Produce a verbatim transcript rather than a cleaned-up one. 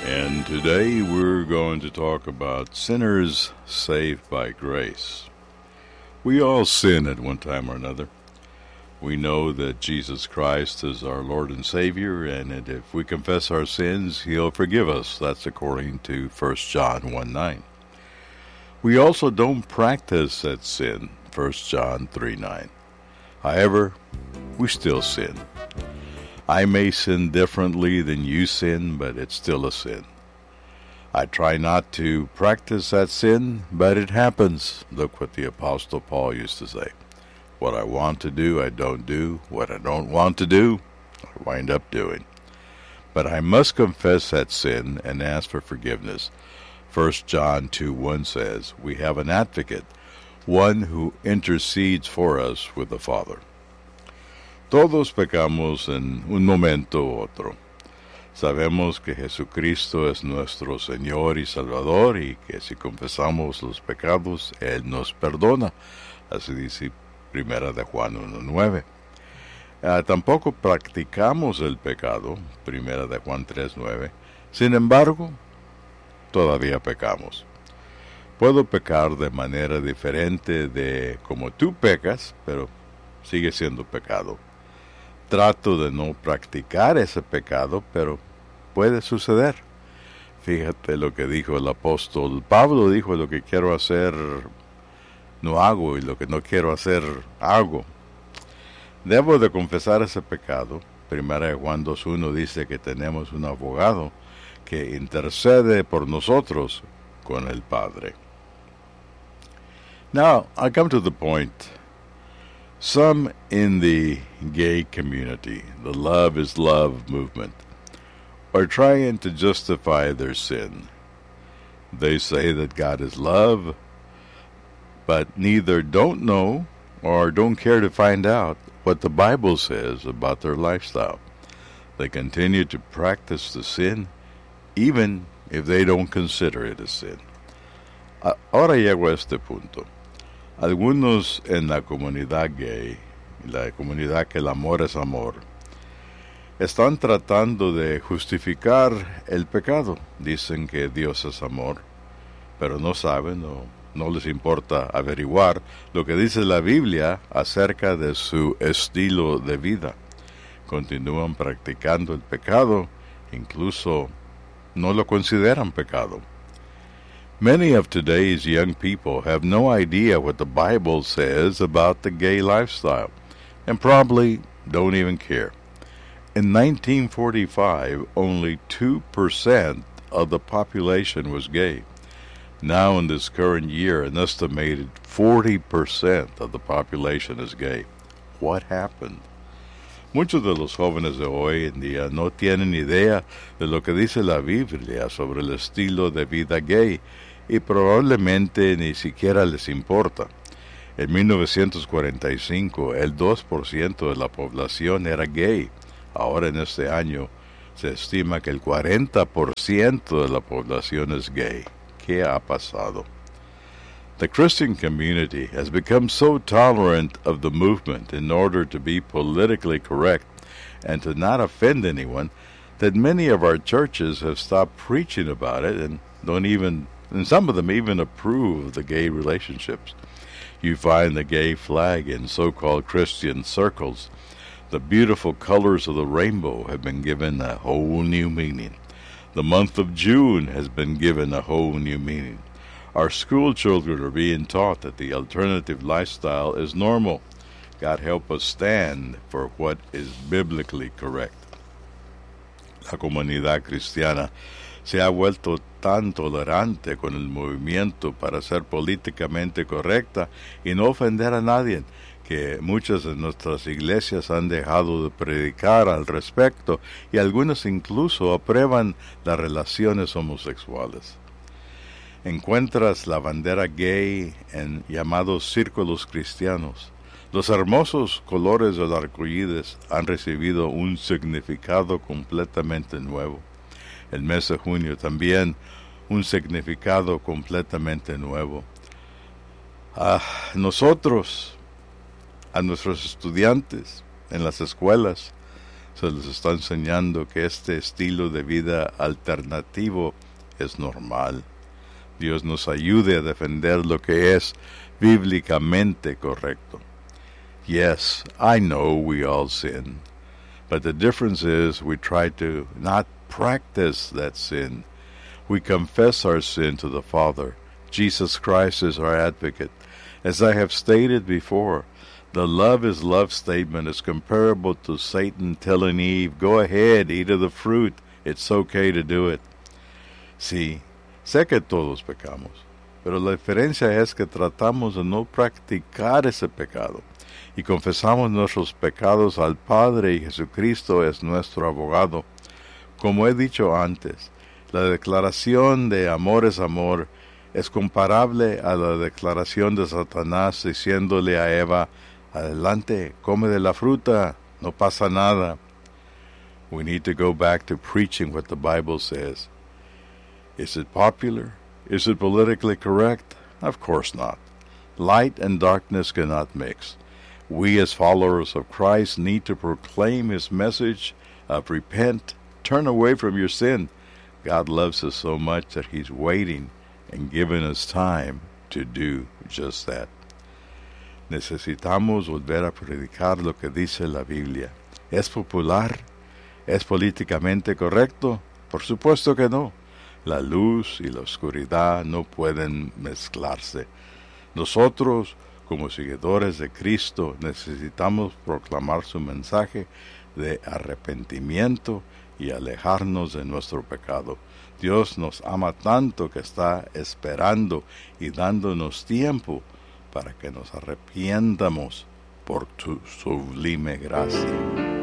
And today we're going to talk about sinners saved by grace. We all sin at one time or another. We know that Jesus Christ is our Lord and Savior, and that if we confess our sins, He'll forgive us. That's according to First John one nine. We also don't practice that sin, First John three nine. However, we still sin. I may sin differently than you sin, but it's still a sin. I try not to practice that sin, but it happens. Look what the Apostle Paul used to say. What I want to do, I don't do. What I don't want to do, I wind up doing. But I must confess that sin and ask for forgiveness. First John two one says, we have an advocate, one who intercedes for us with the Father. Todos pecamos en un momento u otro. Sabemos que Jesucristo es nuestro Señor y Salvador y que si confesamos los pecados, Él nos perdona. Así dice Primera de Juan uno nueve. Uh, tampoco practicamos el pecado, Primera de Juan tres nueve. Sin embargo, todavía pecamos. Puedo pecar de manera diferente de como tú pecas, pero sigue siendo pecado. Trato de no practicar ese pecado, pero puede suceder. Fíjate lo que dijo el apóstol Pablo, dijo, lo que quiero hacer no hago y lo que no quiero hacer hago. Debo de confesar ese pecado. Primera de Juan dos uno dice que tenemos un abogado que intercede por nosotros con el Padre. Now, I come to the point. Some in the gay community, the Love is Love movement, are trying to justify their sin. They say that God is love, but neither don't know or don't care to find out what the Bible says about their lifestyle. They continue to practice the sin, even if they don't consider it a sin. Ahora llego a este punto. Algunos en la comunidad gay, la comunidad que el amor es amor, están tratando de justificar el pecado. Dicen que Dios es amor, pero no saben o no les importa averiguar lo que dice la Biblia acerca de su estilo de vida. Continúan practicando el pecado, incluso no lo consideran pecado. Many of today's young people have no idea what the Bible says about the gay lifestyle, and probably don't even care. In nineteen forty-five, only two percent of the population was gay. Now in this current year, an estimated forty percent of the population is gay. What happened? Muchos de los jóvenes de hoy en día no tienen idea de lo que dice la Biblia sobre el estilo de vida gay y probablemente ni siquiera les importa. En mil novecientos cuarenta y cinco, el dos por ciento de la población era gay. Ahora en este año se estima que el cuarenta por ciento de la población es gay. ¿Qué ha pasado? The Christian community has become so tolerant of the movement in order to be politically correct and to not offend anyone that many of our churches have stopped preaching about it and don't even, and some of them even approve of the gay relationships. You find the gay flag in so-called Christian circles. The beautiful colors of the rainbow have been given a whole new meaning. The month of June has been given a whole new meaning. Our school children are being taught that the alternative lifestyle is normal. God help us stand for what is biblically correct. La comunidad cristiana se ha vuelto tan tolerante con el movimiento para ser políticamente correcta y no ofender a nadie, que muchas de nuestras iglesias han dejado de predicar al respecto y algunas incluso aprueban las relaciones homosexuales. Encuentras la bandera gay en llamados círculos cristianos. Los hermosos colores del arcoíris han recibido un significado completamente nuevo. El mes de junio también un significado completamente nuevo. A nosotros, a nuestros estudiantes en las escuelas, Se les está enseñando que este estilo de vida alternativo es normal. Dios nos ayude a defender lo que es bíblicamente correcto. Yes, I know we all sin, but the difference is we try to not practice that sin. We confess our sin to the Father. Jesus Christ is our advocate. As I have stated before, the love is love statement is comparable to Satan telling Eve, go ahead, eat of the fruit. It's okay to do it. Sí, sé que todos pecamos, pero la diferencia es que tratamos de no practicar ese pecado y confesamos nuestros pecados al Padre y Jesucristo es nuestro abogado. Como he dicho antes, la declaración de amor es amor es comparable a la declaración de Satanás diciéndole a Eva, adelante, come de la fruta, no pasa nada. We need to go back to preaching what the Bible says. Is it popular? Is it politically correct? Of course not. Light and darkness cannot mix. We as followers of Christ need to proclaim His message of repent, turn away from your sin. God loves us so much that He's waiting and giving us time to do just that. Necesitamos volver a predicar lo que dice la Biblia. ¿Es popular? ¿Es políticamente correcto? Por supuesto que no. La luz y la oscuridad no pueden mezclarse. Nosotros, como seguidores de Cristo, necesitamos proclamar su mensaje de arrepentimiento y alejarnos de nuestro pecado. Dios nos ama tanto que está esperando y dándonos tiempo para que nos arrepientamos por tu sublime gracia.